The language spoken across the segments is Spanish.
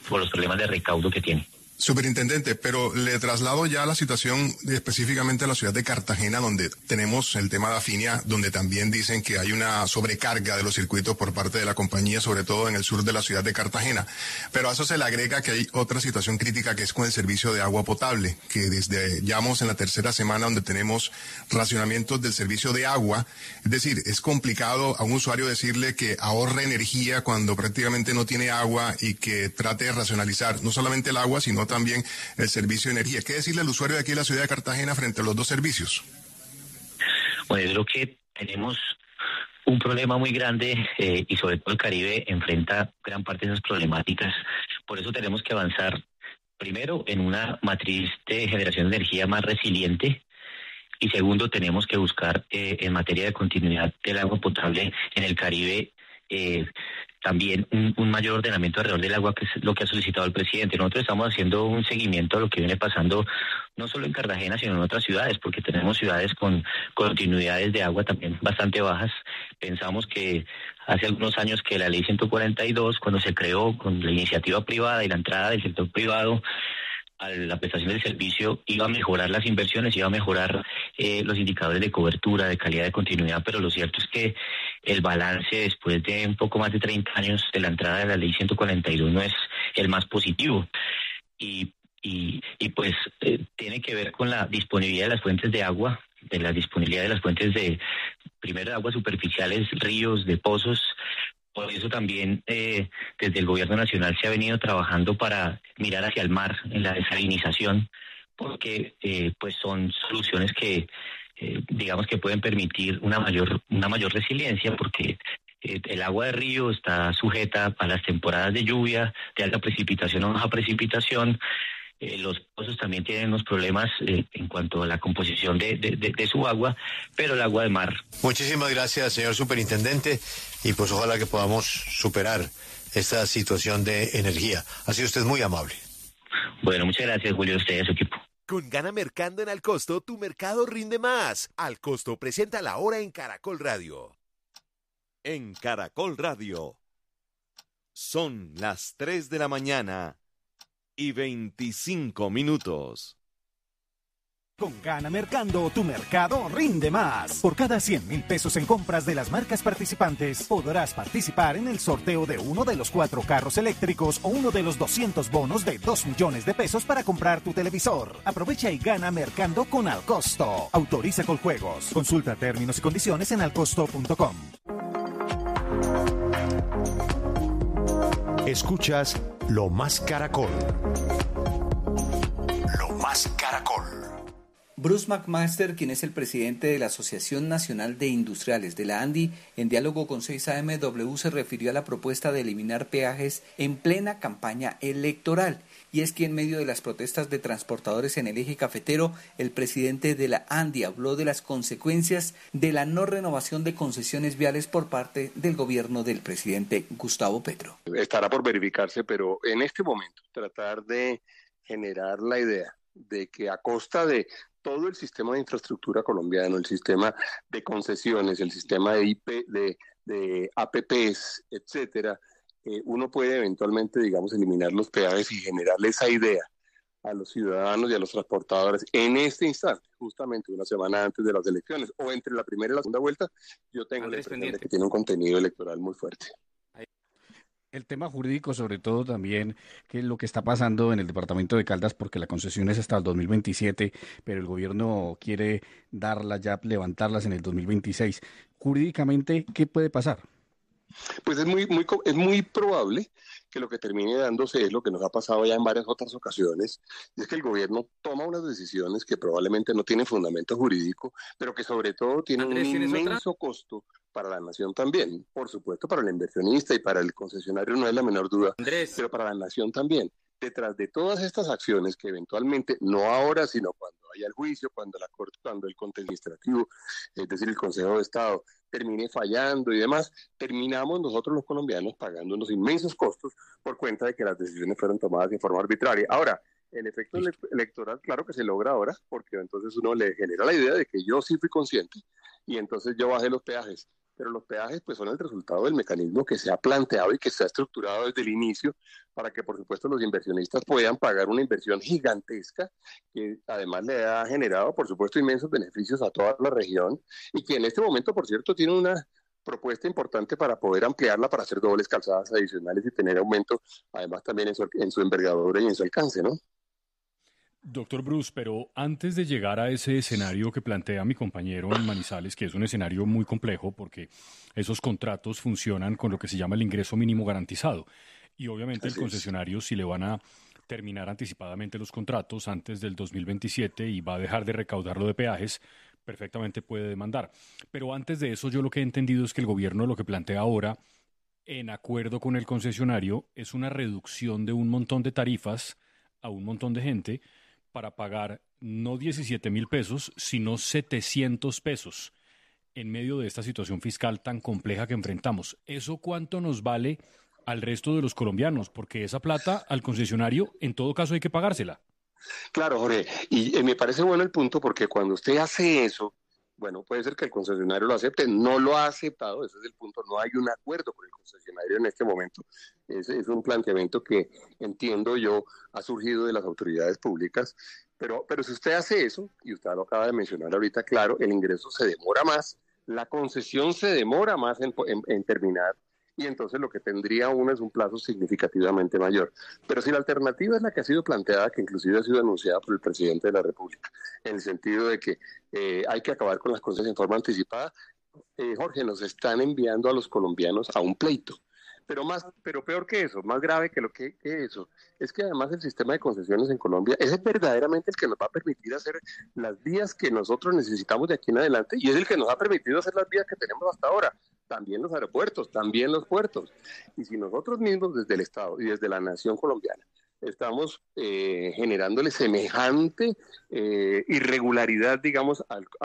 por los problemas de recaudo que tiene. Superintendente, pero le traslado ya la situación específicamente a la ciudad de Cartagena, donde tenemos el tema de Afinia, donde también dicen que hay una sobrecarga de los circuitos por parte de la compañía, sobre todo en el sur de la ciudad de Cartagena. Pero a eso se le agrega que hay otra situación crítica que es con el servicio de agua potable, que desde ya vamos en la tercera semana donde tenemos racionamientos del servicio de agua. Es decir, es complicado a un usuario decirle que ahorre energía cuando prácticamente no tiene agua y que trate de racionalizar no solamente el agua, sino también el servicio de energía. ¿Qué decirle al usuario de aquí de la ciudad de Cartagena frente a los dos servicios? Bueno, yo creo que tenemos un problema muy grande y sobre todo el Caribe enfrenta gran parte de esas problemáticas. Por eso tenemos que avanzar primero en una matriz de generación de energía más resiliente y segundo tenemos que buscar en materia de continuidad del agua potable en el Caribe también un mayor ordenamiento alrededor del agua, que es lo que ha solicitado el presidente. Nosotros estamos haciendo un seguimiento a lo que viene pasando no solo en Cartagena, sino en otras ciudades, porque tenemos ciudades con continuidades de agua también bastante bajas. Pensamos que hace algunos años que la ley 142, cuando se creó con la iniciativa privada y la entrada del sector privado a la prestación del servicio, iba a mejorar las inversiones, iba a mejorar los indicadores de cobertura, de calidad, de continuidad, pero lo cierto es que el balance después de un poco más de 30 años de la entrada de la ley 142 no es el más positivo. Y pues tiene que ver con la disponibilidad de las fuentes de agua, de la disponibilidad de las fuentes de, primero, de aguas superficiales, ríos, de pozos. Por eso también desde el gobierno nacional se ha venido trabajando para mirar hacia el mar en la desalinización, porque pues son soluciones que digamos que pueden permitir una mayor resiliencia, porque el agua de río está sujeta a las temporadas de lluvia, de alta precipitación o baja precipitación. Los pozos también tienen unos problemas en cuanto a la composición de su agua, pero el agua de mar. Muchísimas gracias, señor superintendente, y pues ojalá que podamos superar esta situación de energía. Ha sido usted muy amable. Bueno, muchas gracias, Julio, a usted y a su equipo. Con Gana Mercando en Alcosto, tu mercado rinde más. Alcosto presenta la hora en Caracol Radio. En Caracol Radio, son las 3 de la mañana y 25 minutos. Con Gana Mercando, tu mercado rinde más. Por cada 100.000 pesos en compras de las marcas participantes, podrás participar en el sorteo de uno de los 4 carros eléctricos o uno de los 200 bonos de 2 millones de pesos para comprar tu televisor. Aprovecha y gana Mercando con Alcosto. Autoriza Coljuegos. Consulta términos y condiciones en alcosto.com. Escuchas Lo Más Caracol. Lo Más Caracol. Bruce McMaster, quien es el presidente de la Asociación Nacional de Industriales de la ANDI, en diálogo con 6AMW se refirió a la propuesta de eliminar peajes en plena campaña electoral. Y es que en medio de las protestas de transportadores en el eje cafetero, el presidente de la ANDI habló de las consecuencias de la no renovación de concesiones viales por parte del gobierno del presidente Gustavo Petro. Estará por verificarse, pero en este momento tratar de generar la idea de que a costa de todo el sistema de infraestructura colombiano, el sistema de concesiones, el sistema de APPs, etcétera, uno puede eventualmente, digamos, eliminar los peajes y generarle esa idea a los ciudadanos y a los transportadores en este instante, justamente una semana antes de las elecciones, o entre la primera y la segunda vuelta. Yo tengo la impresión de que tiene un contenido electoral muy fuerte. El tema jurídico, sobre todo también, que es lo que está pasando en el departamento de Caldas, porque la concesión es hasta el 2027, pero el gobierno quiere darlas ya, levantarlas en el 2026. Jurídicamente, ¿qué puede pasar? Pues es muy probable que lo que termine dándose es lo que nos ha pasado ya en varias otras ocasiones, y es que el gobierno toma unas decisiones que probablemente no tienen fundamento jurídico, pero que sobre todo tienen un inmenso costo para la nación también. Por supuesto, para el inversionista y para el concesionario no hay la menor duda, pero para la nación también. Detrás de todas estas acciones que eventualmente, no ahora, sino cuando haya el juicio, cuando la Corte, cuando el Consejo Administrativo, es decir, el Consejo de Estado, termine fallando y demás, terminamos nosotros los colombianos pagando unos inmensos costos por cuenta de que las decisiones fueron tomadas de forma arbitraria. Ahora, el efecto electoral, claro que se logra ahora, porque entonces uno le genera la idea de que yo sí fui consciente y entonces yo bajé los peajes. pero los peajes pues son el resultado del mecanismo que se ha planteado y que se ha estructurado desde el inicio para que por supuesto los inversionistas puedan pagar una inversión gigantesca que además le ha generado por supuesto inmensos beneficios a toda la región y que en este momento por cierto tiene una propuesta importante para poder ampliarla, para hacer dobles calzadas adicionales y tener aumento además también en su envergadura y en su alcance, ¿no? Doctor Bruce, pero antes de llegar a ese escenario que plantea mi compañero en Manizales, que es un escenario muy complejo porque esos contratos funcionan con lo que se llama el ingreso mínimo garantizado. Y obviamente el concesionario, si le van a terminar anticipadamente los contratos antes del 2027 y va a dejar de recaudarlo de peajes, perfectamente puede demandar. Pero antes de eso, yo lo que he entendido es que el gobierno lo que plantea ahora, en acuerdo con el concesionario, es una reducción de un montón de tarifas a un montón de gente para pagar no 17,000 pesos, sino 700 pesos en medio de esta situación fiscal tan compleja que enfrentamos. ¿Eso cuánto nos vale al resto de los colombianos? Porque esa plata al concesionario, en todo caso, hay que pagársela. Claro, Jorge, y me parece bueno el punto porque cuando usted hace eso, bueno, puede ser que el concesionario lo acepte, no lo ha aceptado, ese es el punto, no hay un acuerdo con el concesionario en este momento. Es un planteamiento que entiendo yo ha surgido de las autoridades públicas, pero si usted hace eso, y usted lo acaba de mencionar ahorita, claro, el ingreso se demora más, la concesión se demora más en terminar, y entonces lo que tendría uno es un plazo significativamente mayor. Pero si la alternativa es la que ha sido planteada, que inclusive ha sido anunciada por el presidente de la República, en el sentido de que hay que acabar con las cosas en forma anticipada, Jorge, nos están enviando a los colombianos a un pleito. Pero peor que eso, más grave que eso, es que además el sistema de concesiones en Colombia es verdaderamente el que nos va a permitir hacer las vías que nosotros necesitamos de aquí en adelante y es el que nos ha permitido hacer las vías que tenemos hasta ahora. También los aeropuertos, también los puertos. Y si nosotros mismos desde el Estado y desde la nación colombiana estamos generándole semejante irregularidad, digamos,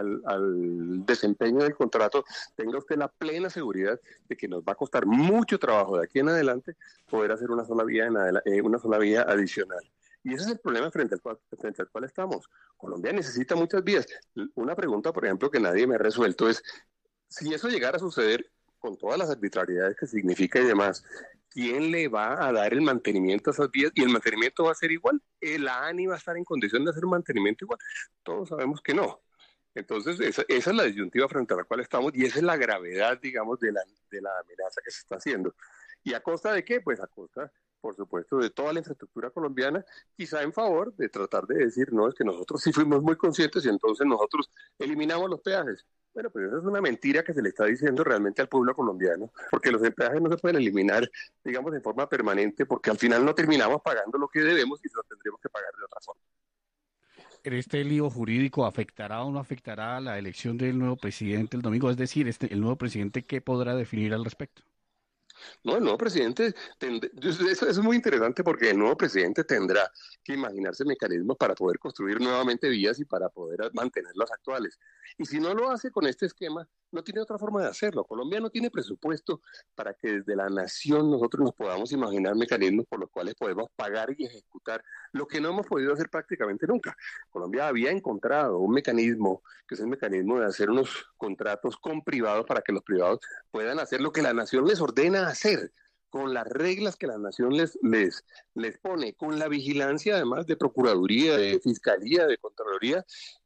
al desempeño del contrato, tenga usted la plena seguridad de que nos va a costar mucho trabajo de aquí en adelante poder hacer una sola vía adicional. Y ese es el problema frente al cual estamos. Colombia necesita muchas vías. Una pregunta, por ejemplo, que nadie me ha resuelto es, si eso llegara a suceder con todas las arbitrariedades que significa y demás, ¿quién le va a dar el mantenimiento a esas vías? ¿Y el mantenimiento va a ser igual? ¿La ANI va a estar en condición de hacer un mantenimiento igual? Todos sabemos que no. Entonces, esa es la disyuntiva frente a la cual estamos y esa es la gravedad, digamos, de la amenaza que se está haciendo. ¿Y a costa de qué? Pues a costa, por supuesto, de toda la infraestructura colombiana, quizá en favor de tratar de decir, no, es que nosotros sí fuimos muy conscientes y entonces nosotros eliminamos los peajes. Bueno, pues esa es una mentira que se le está diciendo realmente al pueblo colombiano, porque los peajes no se pueden eliminar, digamos, en forma permanente, porque al final no terminamos pagando lo que debemos y lo tendremos que pagar de otra forma. ¿Este lío jurídico afectará o no afectará a la elección del nuevo presidente el domingo? Es decir, el nuevo presidente, ¿qué podrá definir al respecto? No, el nuevo presidente, eso es muy interesante porque el nuevo presidente tendrá que imaginarse mecanismos para poder construir nuevamente vías y para poder mantener las actuales. Y si no lo hace con este esquema, no tiene otra forma de hacerlo. Colombia no tiene presupuesto para que desde la nación nosotros nos podamos imaginar mecanismos por los cuales podemos pagar y ejecutar lo que no hemos podido hacer prácticamente nunca. Colombia había encontrado un mecanismo, que es el mecanismo de hacer unos contratos con privados para que los privados puedan hacer lo que la nación les ordena hacer, con las reglas que la nación les pone, con la vigilancia además de Procuraduría, de Fiscalía, de Contraloría.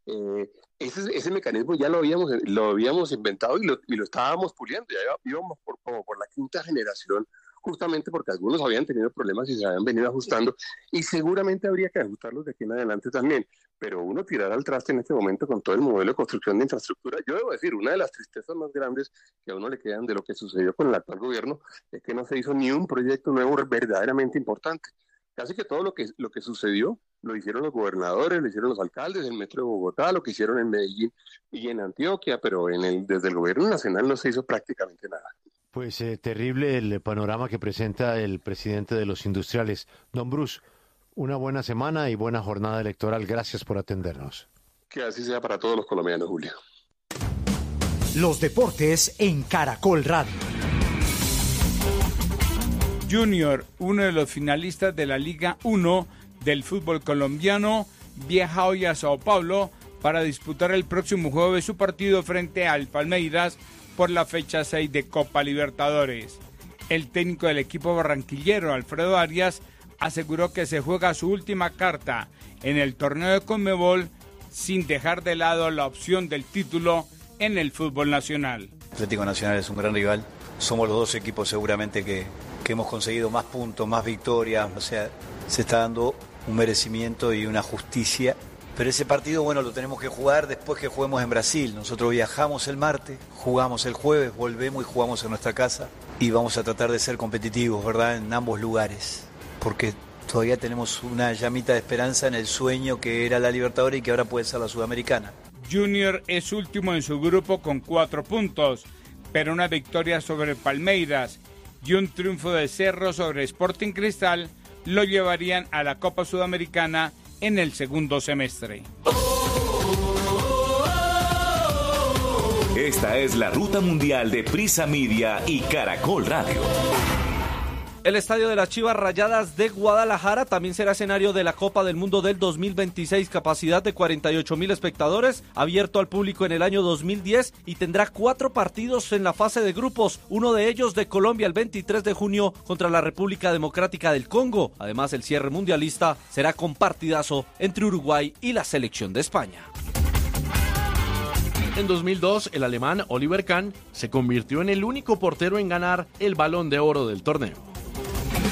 Ese mecanismo ya lo habíamos inventado y lo estábamos puliendo, ya íbamos por la quinta generación, justamente porque algunos habían tenido problemas y se habían venido ajustando, y seguramente habría que ajustarlos de aquí en adelante también, pero uno tirar al traste en este momento con todo el modelo de construcción de infraestructura. Yo debo decir, una de las tristezas más grandes que a uno le quedan de lo que sucedió con el actual gobierno es que no se hizo ni un proyecto nuevo verdaderamente importante. Casi que todo lo que sucedió lo hicieron los gobernadores, lo hicieron los alcaldes, el Metro de Bogotá, lo que hicieron en Medellín y en Antioquia, pero desde el gobierno nacional no se hizo prácticamente nada. Pues terrible el panorama que presenta el presidente de los industriales. Don Bruce, una buena semana y buena jornada electoral. Gracias por atendernos. Que así sea para todos los colombianos, Julio. Los deportes en Caracol Radio. Junior, uno de los finalistas de la Liga 1 del fútbol colombiano, viaja hoy a Sao Paulo para disputar el próximo jueves su partido frente al Palmeiras por la fecha 6 de Copa Libertadores. El técnico del equipo barranquillero, Alfredo Arias, aseguró que se juega su última carta en el torneo de Conmebol sin dejar de lado la opción del título en el fútbol nacional. Atlético Nacional es un gran rival. Somos los dos equipos seguramente que hemos conseguido más puntos, más victorias. O sea, se está dando un merecimiento y una justicia. Pero ese partido, bueno, lo tenemos que jugar después que juguemos en Brasil. Nosotros viajamos el martes, jugamos el jueves, volvemos y jugamos en nuestra casa. Y vamos a tratar de ser competitivos, ¿verdad?, en ambos lugares. Porque todavía tenemos una llamita de esperanza en el sueño que era la Libertadores y que ahora puede ser la Sudamericana. Junior es último en su grupo con 4 puntos, pero una victoria sobre Palmeiras y un triunfo de Cerro sobre Sporting Cristal lo llevarían a la Copa Sudamericana en el segundo semestre. Esta es la ruta mundial de Prisa Media y Caracol Radio. El estadio de las Chivas Rayadas de Guadalajara también será escenario de la Copa del Mundo del 2026, capacidad de 48,000 espectadores, abierto al público en el año 2010 y tendrá 4 partidos en la fase de grupos, uno de ellos de Colombia el 23 de junio contra la República Democrática del Congo. Además, el cierre mundialista será con partidazo entre Uruguay y la selección de España. En 2002, el alemán Oliver Kahn se convirtió en el único portero en ganar el Balón de Oro del torneo.